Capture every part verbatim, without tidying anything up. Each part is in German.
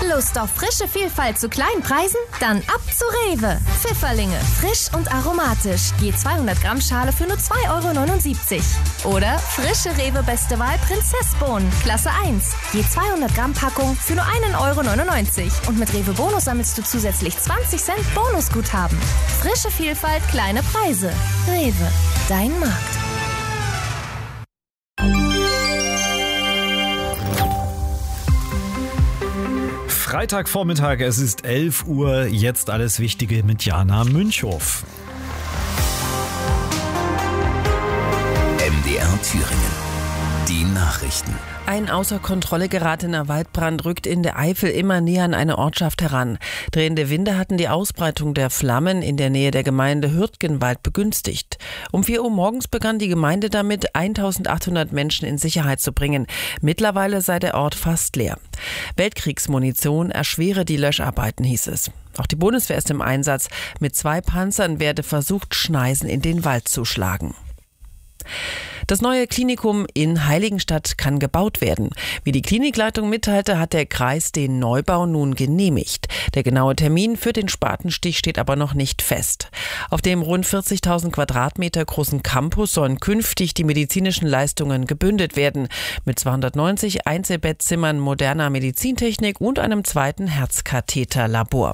Lust auf frische Vielfalt zu kleinen Preisen? Dann ab zu Rewe. Pfifferlinge, frisch und aromatisch. Je zweihundert Gramm Schale für nur zwei Euro neunundsiebzig. Oder frische Rewe Beste Wahl Prinzessbohnen, Klasse eins. Je zweihundert Gramm Packung für nur einen Euro neunundneunzig. Und mit Rewe Bonus sammelst du zusätzlich zwanzig Cent Bonusguthaben. Frische Vielfalt, kleine Preise. Rewe, dein Markt. Freitagvormittag, es ist elf Uhr, jetzt alles Wichtige mit Jana Münchhof. M D R Thüringen. Die Nachrichten. Ein außer Kontrolle geratener Waldbrand rückt in der Eifel immer näher an eine Ortschaft heran. Drehende Winde hatten die Ausbreitung der Flammen in der Nähe der Gemeinde Hürtgenwald begünstigt. Um vier Uhr morgens begann die Gemeinde damit, eintausendachthundert Menschen in Sicherheit zu bringen. Mittlerweile sei der Ort fast leer. Weltkriegsmunition erschwere die Löscharbeiten, hieß es. Auch die Bundeswehr ist im Einsatz. Mit zwei Panzern werde versucht, Schneisen in den Wald zu schlagen. Das neue Klinikum in Heiligenstadt kann gebaut werden. Wie die Klinikleitung mitteilte, hat der Kreis den Neubau nun genehmigt. Der genaue Termin für den Spatenstich steht aber noch nicht fest. Auf dem rund vierzigtausend Quadratmeter großen Campus sollen künftig die medizinischen Leistungen gebündelt werden. Mit zweihundertneunzig Einzelbettzimmern, moderner Medizintechnik und einem zweiten Herzkatheterlabor.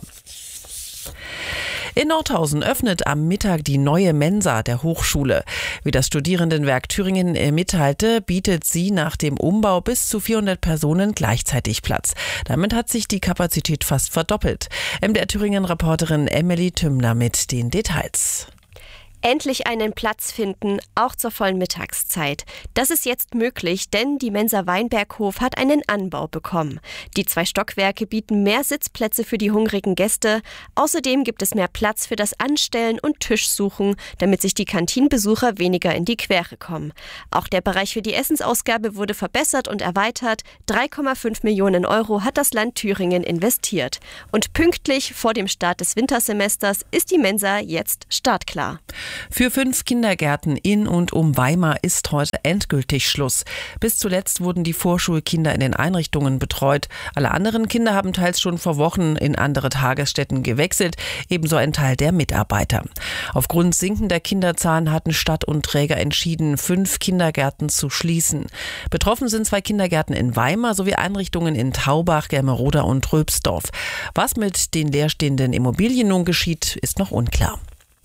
In Nordhausen öffnet am Mittag die neue Mensa der Hochschule. Wie das Studierendenwerk Thüringen mitteilte, bietet sie nach dem Umbau bis zu vierhundert Personen gleichzeitig Platz. Damit hat sich die Kapazität fast verdoppelt. M D R Thüringen-Reporterin Emily Tümmler mit den Details. Endlich einen Platz finden, auch zur vollen Mittagszeit. Das ist jetzt möglich, denn die Mensa Weinberghof hat einen Anbau bekommen. Die zwei Stockwerke bieten mehr Sitzplätze für die hungrigen Gäste. Außerdem gibt es mehr Platz für das Anstellen und Tischsuchen, damit sich die Kantinenbesucher weniger in die Quere kommen. Auch der Bereich für die Essensausgabe wurde verbessert und erweitert. drei Komma fünf Millionen Euro hat das Land Thüringen investiert. Und pünktlich vor dem Start des Wintersemesters ist die Mensa jetzt startklar. Für fünf Kindergärten in und um Weimar ist heute endgültig Schluss. Bis zuletzt wurden die Vorschulkinder in den Einrichtungen betreut. Alle anderen Kinder haben teils schon vor Wochen in andere Tagesstätten gewechselt, ebenso ein Teil der Mitarbeiter. Aufgrund sinkender Kinderzahlen hatten Stadt und Träger entschieden, fünf Kindergärten zu schließen. Betroffen sind zwei Kindergärten in Weimar sowie Einrichtungen in Taubach, Germeroda und Röpsdorf. Was mit den leerstehenden Immobilien nun geschieht, ist noch unklar.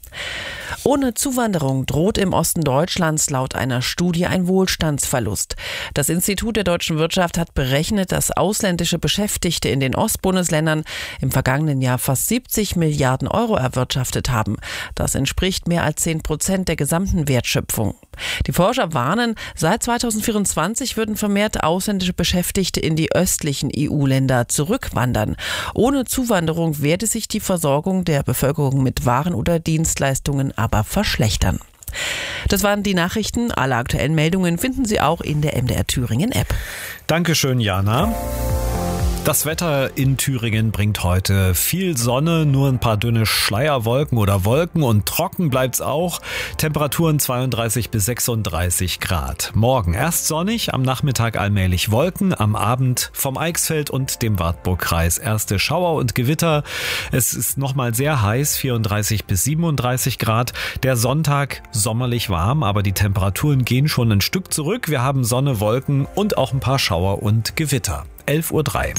Ohne Zuwanderung droht im Osten Deutschlands laut einer Studie ein Wohlstandsverlust. Das Institut der deutschen Wirtschaft hat berechnet, dass ausländische Beschäftigte in den Ostbundesländern im vergangenen Jahr fast siebzig Milliarden Euro erwirtschaftet haben. Das entspricht mehr als zehn Prozent der gesamten Wertschöpfung. Die Forscher warnen, seit zweitausendvierundzwanzig würden vermehrt ausländische Beschäftigte in die östlichen E U-Länder zurückwandern. Ohne Zuwanderung werde sich die Versorgung der Bevölkerung mit Waren oder Dienstleistungen aber verschlechtern. Das waren die Nachrichten. Alle aktuellen Meldungen finden Sie auch in der M D R Thüringen App. Dankeschön, Jana. Das Wetter in Thüringen bringt heute viel Sonne, nur ein paar dünne Schleierwolken oder Wolken und trocken bleibt's auch. Temperaturen zweiunddreißig bis sechsunddreißig Grad. Morgen erst sonnig, am Nachmittag allmählich Wolken, am Abend vom Eichsfeld und dem Wartburgkreis erste Schauer und Gewitter. Es ist nochmal sehr heiß, vierunddreißig bis siebenunddreißig Grad. Der Sonntag sommerlich warm, aber die Temperaturen gehen schon ein Stück zurück. Wir haben Sonne, Wolken und auch ein paar Schauer und Gewitter. elf Uhr drei.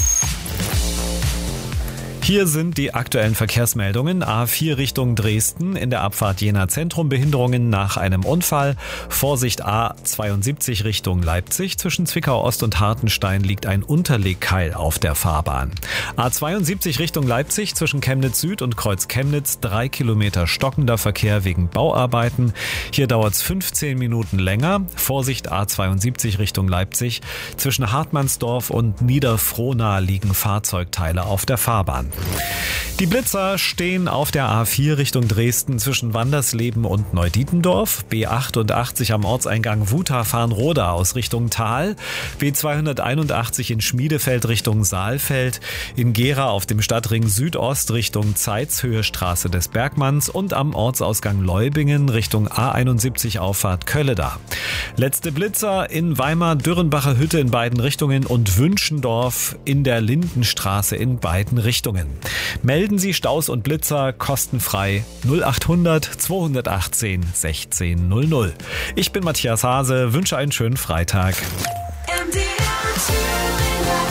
Hier sind die aktuellen Verkehrsmeldungen. A vier Richtung Dresden, in der Abfahrt Jena Zentrum Behinderungen nach einem Unfall. Vorsicht A zweiundsiebzig Richtung Leipzig. Zwischen Zwickau Ost und Hartenstein liegt ein Unterlegkeil auf der Fahrbahn. A zweiundsiebzig Richtung Leipzig zwischen Chemnitz Süd und Kreuz Chemnitz. Drei Kilometer stockender Verkehr wegen Bauarbeiten. Hier dauert es fünfzehn Minuten länger. Vorsicht A zweiundsiebzig Richtung Leipzig. Zwischen Hartmannsdorf und Niederfrohna liegen Fahrzeugteile auf der Fahrbahn. Die Blitzer stehen auf der A vier Richtung Dresden zwischen Wandersleben und Neudietendorf, B achtundachtzig am Ortseingang Wutha-Farnroda aus Richtung Tal, B zweihunderteinundachtzig in Schmiedefeld Richtung Saalfeld, in Gera auf dem Stadtring Südost Richtung Zeitshöhe Straße des Bergmanns und am Ortsausgang Leubingen Richtung A einundsiebzig Auffahrt Kölleda. Letzte Blitzer in Weimar-Dürrenbacher Hütte in beiden Richtungen und Wünschendorf in der Lindenstraße in beiden Richtungen. Melden Sie Staus und Blitzer kostenfrei null achthundert zweihundertachtzehn sechzehn null null. Ich bin Matthias Hase, wünsche einen schönen Freitag. M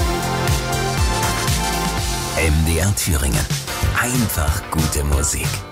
D R Thüringen. Einfach gute Musik.